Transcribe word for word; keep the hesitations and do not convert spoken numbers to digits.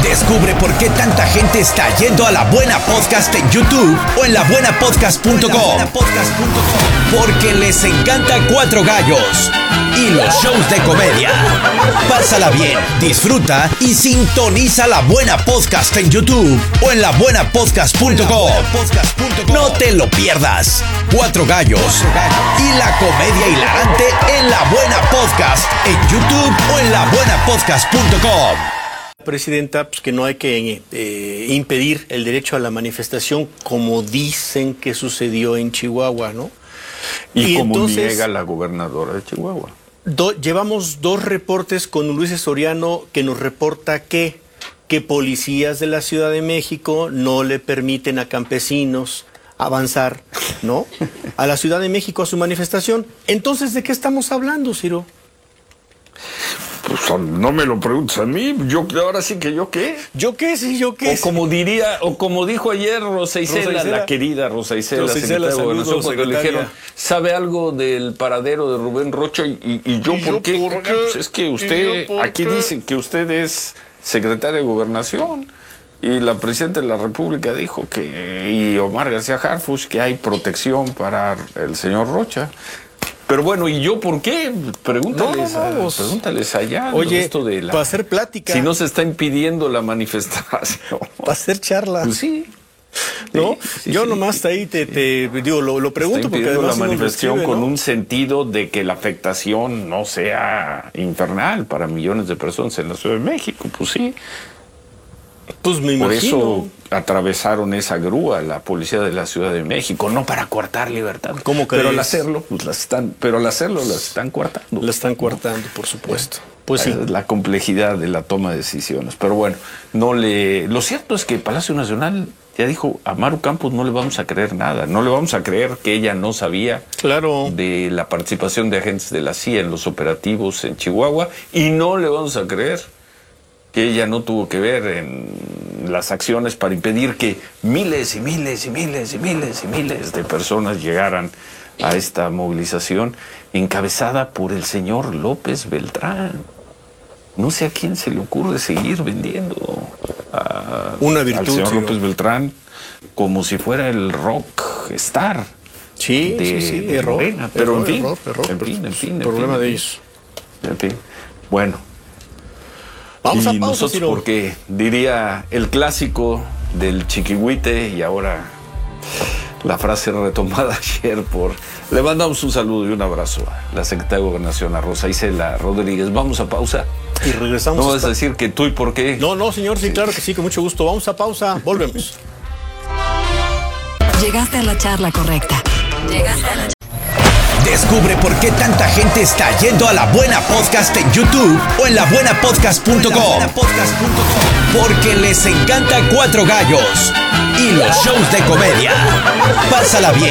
Descubre por qué tanta gente está yendo a La Buena Podcast en YouTube o en la buena podcast punto com. Porque les encanta Cuatro Gallos y los shows de comedia. Pásala bien, disfruta y sintoniza La Buena Podcast en YouTube o en la buena podcast punto com. No te lo pierdas. Cuatro Gallos y la comedia hilarante en La Buena Podcast en YouTube o en la buena podcast punto com. Presidenta, pues que no hay que eh, impedir el derecho a la manifestación como dicen que sucedió en Chihuahua, ¿no? Y, y como entonces, niega la gobernadora de Chihuahua. Do, llevamos dos reportes con Luis Soriano que nos reporta que, que policías de la Ciudad de México no le permiten a campesinos avanzar, ¿no? A la Ciudad de México a su manifestación. Entonces, ¿de qué estamos hablando, Ciro? Pues no me lo preguntes a mí, yo ahora sí que yo qué. ¿Yo qué? Sí, yo qué. O como diría, o como dijo ayer Rosa Isela, Rosa Isela la querida Rosa Isela, Rosa Isela, secretaria de Gobernación, cuando le dijeron, ¿sabe algo del paradero de Rubén Rocha? Y, y, y yo, ¿Y ¿por yo qué? Por qué? Pues es que usted, aquí qué? Dicen que usted es secretaria de Gobernación. Y la presidenta de la República dijo que, y Omar García Harfuch, que hay protección para el señor Rocha. Pero bueno, ¿y yo por qué? Pregúntales, no, no, a, pregúntales allá. Oye, esto de la, para hacer plática. Si no se está impidiendo la manifestación. Para hacer charla. Pues sí. ¿No? Sí, sí, yo sí, nomás sí, ahí te, te digo, lo, lo pregunto porque además la manifestación escribe, con ¿no? un sentido de que la afectación no sea infernal para millones de personas en la Ciudad de México. Pues sí. Pues me Por imagino. eso atravesaron esa grúa la policía de la Ciudad de México, no para coartar libertad. ¿Cómo crees? Pero al hacerlo, pues las están, pero al hacerlo las están coartando. La están coartando, por supuesto. Pues sí. La complejidad de la toma de decisiones. Pero bueno, no le. Lo cierto es que Palacio Nacional ya dijo a Maru Campos no le vamos a creer nada, no le vamos a creer que ella no sabía claro. de la participación de agentes de la C I A en los operativos en Chihuahua y no le vamos a creer que ella no tuvo que ver en las acciones para impedir que miles y miles y miles y miles y miles de personas llegaran a esta movilización encabezada por el señor López Beltrán. No sé a quién se le ocurre seguir vendiendo a, una virtud, al señor señor. López Beltrán como si fuera el rock star. Sí, de, sí, sí, de error, Morena. Pero error, en fin, error, error, en fin, en fin. En problema fin, de en ellos. En fin, bueno. Vamos y a pausa, nosotros Ciro. Porque diría el clásico del chiquihuite y ahora la frase retomada ayer por... Le mandamos un saludo y un abrazo a la secretaria de Gobernación, a Rosa Isela Rodríguez. Vamos a pausa. Y regresamos. No vas a decir que tú y por qué. No, no, señor, sí, sí, claro que sí, con mucho gusto. Vamos a pausa, volvemos. Llegaste a la charla correcta. Llegaste a la Descubre por qué tanta gente está yendo a La Buena Podcast en YouTube o en la buena podcast punto com. Porque les encanta Cuatro Gallos y los shows de comedia. Pásala bien,